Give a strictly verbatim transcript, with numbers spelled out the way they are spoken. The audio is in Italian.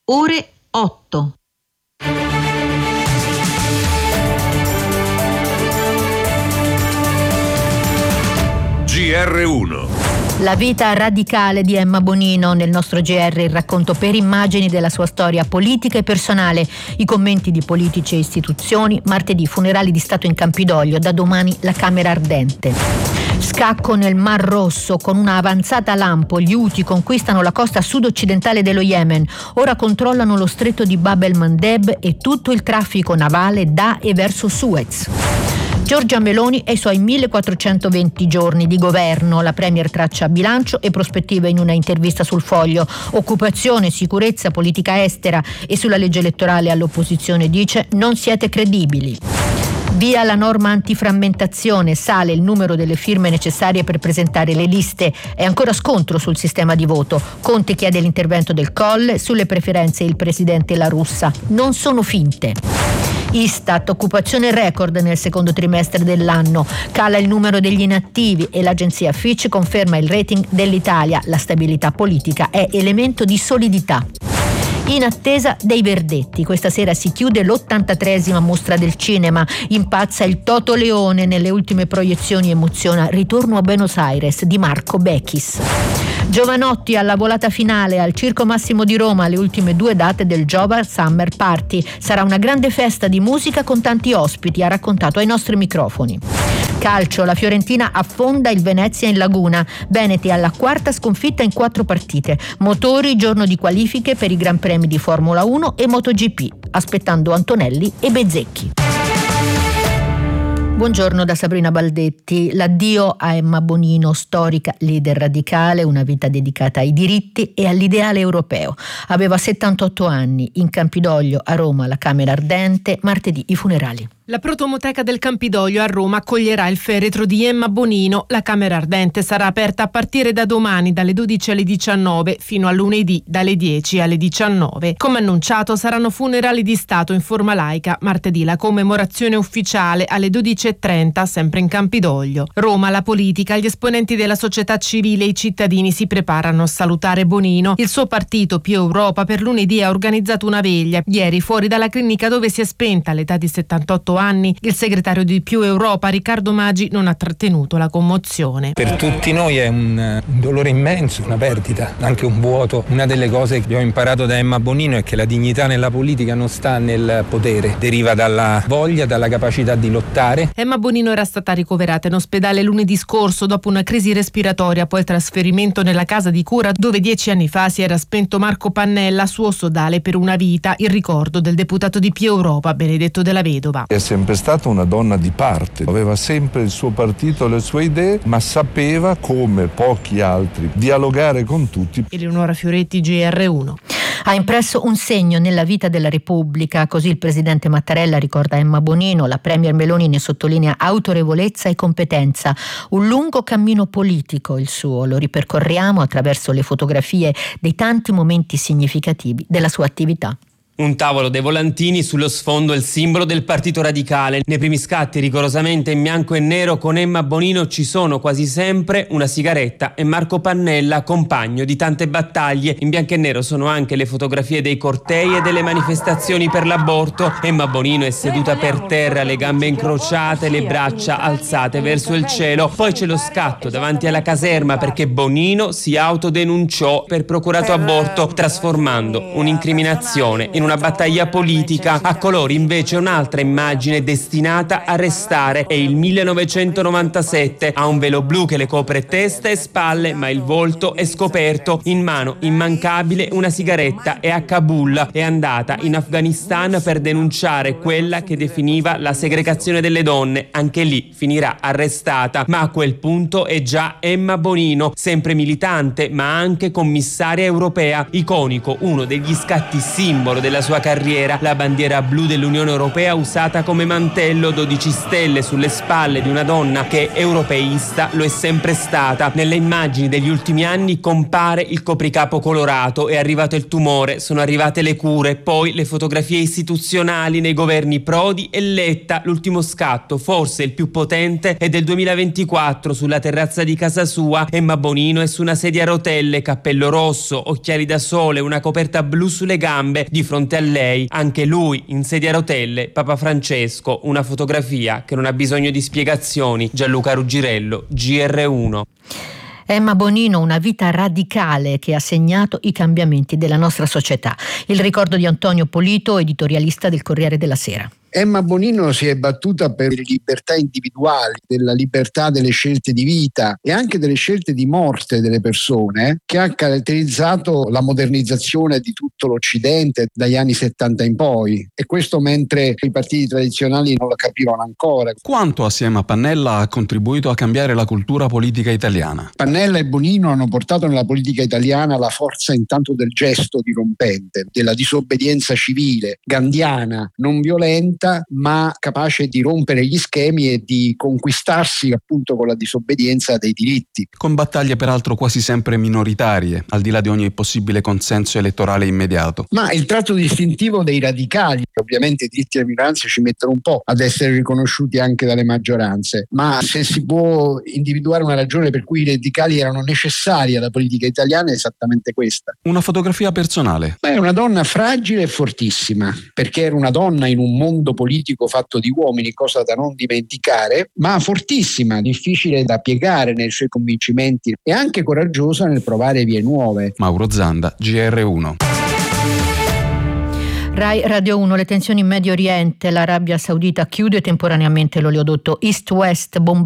ore otto. G R uno. La vita radicale di Emma Bonino, nel nostro G R il racconto per immagini della sua storia politica e personale, i commenti di politici e istituzioni, martedì funerali di Stato in Campidoglio, da domani la Camera Ardente. Scacco nel Mar Rosso, con una avanzata lampo gli Houthi conquistano la costa sud-occidentale dello Yemen, ora controllano lo stretto di Bab el-Mandeb e tutto il traffico navale da e verso Suez. Giorgia Meloni e i suoi millequattrocentoventi giorni di governo. La premier traccia bilancio e prospettive in una intervista sul Foglio. Occupazione, sicurezza, politica estera, e sulla legge elettorale all'opposizione dice: non siete credibili. Via la norma antiframmentazione, sale il numero delle firme necessarie per presentare le liste. È ancora scontro sul sistema di voto. Conte chiede l'intervento del Colle, sulle preferenze il presidente La Russa. Non sono finte. Istat, occupazione record nel secondo trimestre dell'anno, cala il numero degli inattivi e l'agenzia Fitch conferma il rating dell'Italia. La stabilità politica è elemento di solidità. In attesa dei verdetti, questa sera si chiude l'ottantatreesima mostra del cinema. Impazza il Toto Leone, nelle ultime proiezioni emoziona Ritorno a Buenos Aires di Marco Bechis. Giovanotti alla volata finale al Circo Massimo di Roma, le ultime due date del Jova Summer Party. Sarà una grande festa di musica con tanti ospiti, ha raccontato ai nostri microfoni. Calcio, la Fiorentina affonda il Venezia in laguna. Veneti alla quarta sconfitta in quattro partite. Motori, giorno di qualifiche per i Gran Premi di Formula uno e MotoGP, aspettando Antonelli e Bezzecchi. Buongiorno da Sabrina Baldetti. L'addio a Emma Bonino, storica leader radicale, una vita dedicata ai diritti e all'ideale europeo. Aveva settantotto anni. In Campidoglio, a Roma, la Camera Ardente, martedì i funerali. La Protomoteca del Campidoglio a Roma accoglierà il feretro di Emma Bonino. La Camera Ardente sarà aperta a partire da domani dalle dodici alle diciannove fino a lunedì dalle dieci alle diciannove. Come annunciato saranno funerali di Stato in forma laica. Martedì la commemorazione ufficiale alle dodici e trenta sempre in Campidoglio. Roma, la politica, gli esponenti della società civile e i cittadini si preparano a salutare Bonino. Il suo partito Più Europa per lunedì ha organizzato una veglia. Ieri fuori dalla clinica dove si è spenta all'età di settantotto anni il segretario di Più Europa Riccardo Maggi non ha trattenuto la commozione. Per tutti noi è un, un dolore immenso, una perdita, anche un vuoto. Una delle cose che abbiamo imparato da Emma Bonino è che la dignità nella politica non sta nel potere, deriva dalla voglia, dalla capacità di lottare. Emma Bonino era stata ricoverata in ospedale lunedì scorso dopo una crisi respiratoria, poi il trasferimento nella casa di cura dove dieci anni fa si era spento Marco Pannella, suo sodale per una vita, il ricordo del deputato di Più Europa Benedetto Della Vedova. È sempre stata una donna di parte, aveva sempre il suo partito, le sue idee, ma sapeva, come pochi altri, dialogare con tutti. Eleonora Fioretti, G R uno. Ha impresso un segno nella vita della Repubblica, così il presidente Mattarella ricorda Emma Bonino, la premier Meloni ne sottolinea autorevolezza e competenza. Un lungo cammino politico il suo, lo ripercorriamo attraverso le fotografie dei tanti momenti significativi della sua attività. Un tavolo dei volantini, sullo sfondo il simbolo del Partito Radicale. Nei primi scatti, rigorosamente in bianco e nero, con Emma Bonino ci sono quasi sempre una sigaretta e Marco Pannella, compagno di tante battaglie. In bianco e nero sono anche le fotografie dei cortei e delle manifestazioni per l'aborto. Emma Bonino è seduta per terra, le gambe incrociate, le braccia alzate verso il cielo. Poi c'è lo scatto davanti alla caserma perché Bonino si autodenunciò per procurato aborto, trasformando un'incriminazione in una battaglia politica. A colori invece un'altra immagine destinata a restare. È il millenovecentonovantasette, ha un velo blu che le copre testa e spalle, ma il volto è scoperto. In mano immancabile una sigaretta e a Kabul è andata in Afghanistan per denunciare quella che definiva la segregazione delle donne. Anche lì finirà arrestata, ma a quel punto è già Emma Bonino, sempre militante ma anche commissaria europea. Iconico uno degli scatti simbolo della della sua carriera, la bandiera blu dell'Unione Europea usata come mantello, dodici stelle sulle spalle di una donna che europeista lo è sempre stata. Nelle immagini degli ultimi anni compare il copricapo colorato, è arrivato il tumore, sono arrivate le cure, poi le fotografie istituzionali nei governi Prodi e Letta. L'ultimo scatto, forse il più potente, è del duemilaventiquattro. Sulla terrazza di casa sua Emma Bonino è su una sedia a rotelle, cappello rosso, occhiali da sole, una coperta blu sulle gambe. Di fronte a lei anche lui in sedia a rotelle, Papa Francesco. Una fotografia che non ha bisogno di spiegazioni. Gianluca Ruggirello, G R uno. Emma Bonino, una vita radicale che ha segnato i cambiamenti della nostra società. Il ricordo di Antonio Polito, editorialista del Corriere della Sera. Emma Bonino si è battuta per le libertà individuali, della libertà delle scelte di vita e anche delle scelte di morte delle persone, che ha caratterizzato la modernizzazione di tutto l'Occidente dagli anni settanta in poi, e questo mentre i partiti tradizionali non lo capivano ancora. Quanto assieme a Pannella ha contribuito a cambiare la cultura politica italiana? Pannella e Bonino hanno portato nella politica italiana la forza intanto del gesto dirompente, della disobbedienza civile, gandhiana, non violenta, ma capace di rompere gli schemi e di conquistarsi appunto con la disobbedienza dei diritti. Con battaglie peraltro quasi sempre minoritarie, al di là di ogni possibile consenso elettorale immediato. Ma il tratto distintivo dei radicali, ovviamente i diritti delle minoranze ci mettono un po' ad essere riconosciuti anche dalle maggioranze, ma se si può individuare una ragione per cui i radicali erano necessari alla politica italiana è esattamente questa. Una fotografia personale? Beh, è una donna fragile e fortissima, perché era una donna in un mondo politico fatto di uomini, cosa da non dimenticare, ma fortissima, difficile da piegare nei suoi convincimenti e anche coraggiosa nel provare vie nuove. Mauro Zanda, G R uno. Rai Radio uno, le tensioni in Medio Oriente, l'Arabia Saudita chiude temporaneamente l'oleodotto East-West, bombardato